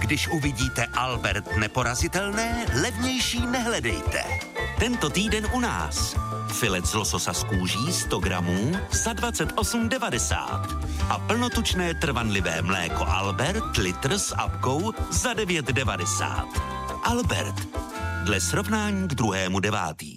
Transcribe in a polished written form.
Když uvidíte Albert neporazitelné, levnější nehledejte. Tento týden u nás. Filet z lososa z kůží 100 gramů za 28,90 a plnotučné trvanlivé mléko Albert litr s apkou za 9,90. Albert. Dle srovnání k 2.9.